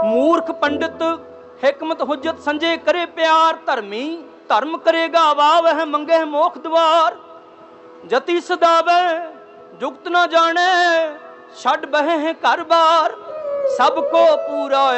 मूर्ख पंडित हिकमत हुज्जत संजय करे प्यार। धर्मी धर्म करेगा वावह मंगे मोख द्वार। जति सदावे जुगत न जाने छड़ बहे घर बार। सबको पूरा